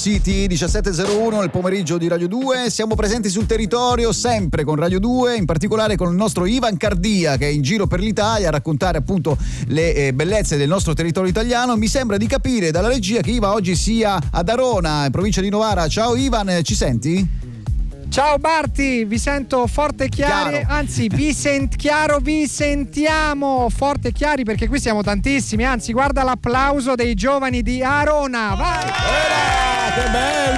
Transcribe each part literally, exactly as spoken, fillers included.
City, diciassette e zero uno nel pomeriggio di Radio due. Siamo presenti sul territorio sempre con Radio due, in particolare con il nostro Ivan Cardia che è in giro per l'Italia a raccontare appunto le eh, bellezze del nostro territorio italiano. Mi sembra di capire dalla regia che Ivan oggi sia ad Arona, in provincia di Novara. Ciao Ivan, ci senti? Ciao Barti, vi sento forte e chiari, chiaro. Anzi vi sent chiaro, vi sentiamo forte e chiari perché qui siamo tantissimi, anzi guarda l'applauso dei giovani di Arona, vai! Era, che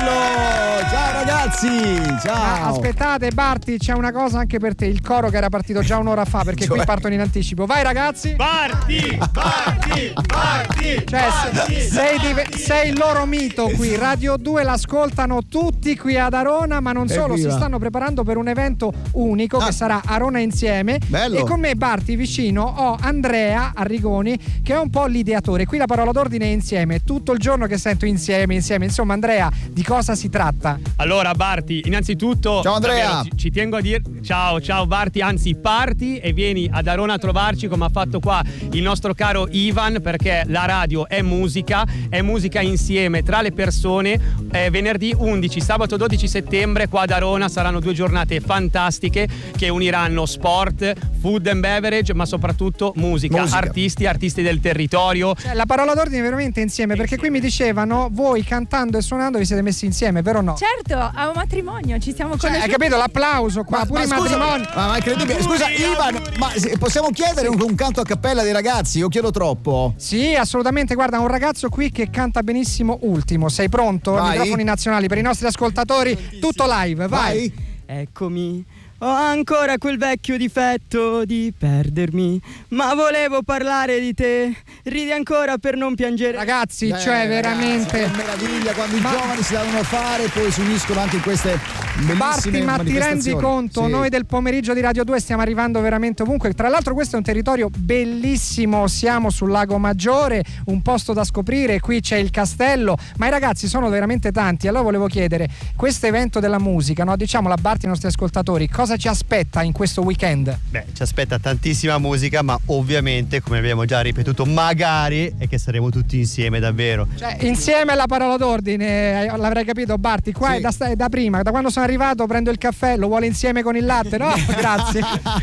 bello! Ciao ragazzi, ciao! Ah, aspettate Barti, c'è una cosa anche per te, il coro che era partito già un'ora fa perché cioè... qui partono in anticipo, vai ragazzi! Barti, Barti, Barti! Cioè Barti, sei, div- sei il loro mito qui, Radio due l'ascoltano tutti qui ad Arona, ma non solo, si stanno preparando per un evento unico ah. che sarà Arona Insieme. Bello. E con me Barti vicino ho Andrea Arrigoni che è un po' l'ideatore. Qui la parola d'ordine è insieme, tutto il giorno che sento insieme, insieme. Insomma Andrea, di cosa si tratta? Allora Barti, innanzitutto ciao Andrea, ci, ci tengo a dire ciao, ciao Barti, anzi parti e vieni ad Arona a trovarci come ha fatto qua il nostro caro Ivan, perché la radio è musica, è musica insieme tra le persone. È venerdì undici, sabato dodici settembre qua ad Arona saranno due giornate fantastiche che uniranno sport, food and beverage, ma soprattutto musica, musica. artisti, artisti del territorio. Cioè, la parola d'ordine è veramente insieme, perché qui mi dicevano voi cantando e suonando vi siete messi insieme, vero o no? Certo, a un matrimonio ci siamo cioè, conosciuti. hai capito l'applauso qua, ma, pure ma i scusa, matrimoni. Ma, ma è incredibile. Scusa Ivan, ma possiamo chiedere un, un canto a cappella dei ragazzi? Io chiedo troppo. Sì, assolutamente, guarda, un ragazzo qui che canta benissimo Ultimo. Sei pronto? Vai. Microfoni nazionali per i nostri ascoltatori, tutto live, vai. Vai. Eccomi, ho ancora quel vecchio difetto di perdermi, ma volevo parlare di te, ridi ancora per non piangere. Ragazzi, Beh, cioè veramente ragazzi, che meraviglia quando ma... i giovani si devono fare e poi si uniscono anche in queste bellissime Barti, ma ti rendi conto? Sì. Noi del pomeriggio di Radio due stiamo arrivando veramente ovunque. Tra l'altro questo è un territorio bellissimo, siamo sul Lago Maggiore, un posto da scoprire, qui c'è il castello, ma i ragazzi sono veramente tanti. Allora volevo chiedere, questo evento della musica, no? Diciamo la Barti ai nostri ascoltatori, cosa ci aspetta in questo weekend? Beh, ci aspetta tantissima musica, ma ovviamente, come abbiamo già ripetuto, magari è che saremo tutti insieme davvero. Cioè, insieme è la parola d'ordine, l'avrei capito Barti, qua sì. è, da, è da prima, da quando sono arrivato prendo il caffè, lo vuole insieme con il latte? No, grazie.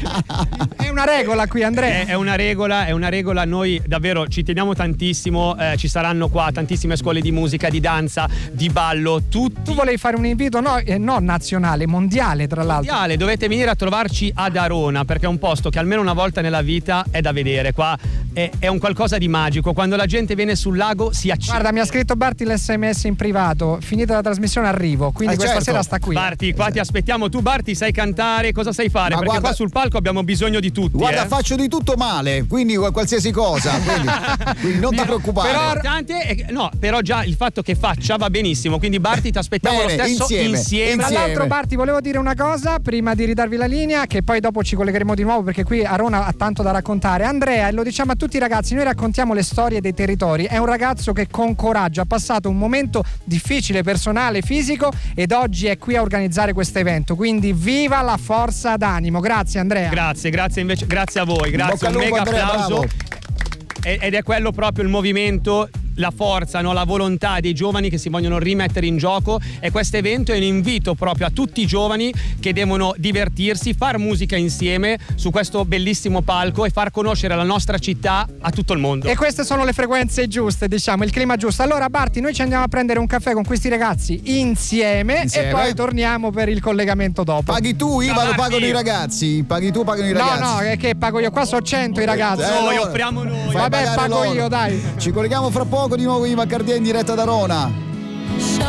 È una regola qui, Andrea. È, è una regola, è una regola, noi davvero ci teniamo tantissimo, eh, ci saranno qua tantissime scuole di musica, di danza, di ballo, tutti. Tu volevi fare un invito, no, eh, non nazionale, mondiale tra l'altro. Mondiale, dovete venire a trovarci ad Arona, perché è un posto che almeno una volta nella vita è da vedere. Qua è, è un qualcosa di magico, quando la gente viene sul lago si accende. Guarda, mi ha scritto Barti l'esse emme esse in privato, finita la trasmissione arrivo, quindi eh questa certo. sera sta qui. Barti, qua ti aspettiamo. Tu Barti sai cantare, cosa sai fare? Ma perché guarda, qua sul palco abbiamo bisogno di tutti. Guarda, eh. faccio di tutto male, quindi qualsiasi cosa, quindi, quindi non ti preoccupare. Però, è, no, però già il fatto che faccia va benissimo, quindi Barti ti aspettiamo Bene, lo stesso insieme, insieme. Tra l'altro Barti, volevo dire una cosa prima di ridarvi la linea, che poi dopo ci collegheremo di nuovo perché qui Arona ha tanto da raccontare. Andrea, e lo diciamo a tutti i ragazzi, noi raccontiamo le storie dei territori, è un ragazzo che con coraggio ha passato un momento difficile, personale, fisico, ed oggi è qui a organizzare questo evento, quindi viva la forza d'animo. Grazie Andrea. Grazie, grazie invece, grazie a voi, grazie, un lupo, mega Andrea, applauso. bravo. Ed è quello proprio il movimento, la forza, no? La volontà dei giovani che si vogliono rimettere in gioco, e questo evento è un invito proprio a tutti i giovani che devono divertirsi, far musica insieme su questo bellissimo palco e far conoscere la nostra città a tutto il mondo. E queste sono le frequenze giuste, diciamo, il clima giusto. Allora Barti, noi ci andiamo a prendere un caffè con questi ragazzi insieme, insieme. E poi torniamo per il collegamento dopo. Paghi tu, Iva, lo pagano i ragazzi? Paghi tu, pagano i ragazzi? No, no, è che pago io, qua sono cento i ragazzi. Eh, Noi allora, offriamo noi. Vabbè, pago loro. io, dai. Ci colleghiamo fra poco di nuovo, Iva Cardia in diretta da Arona.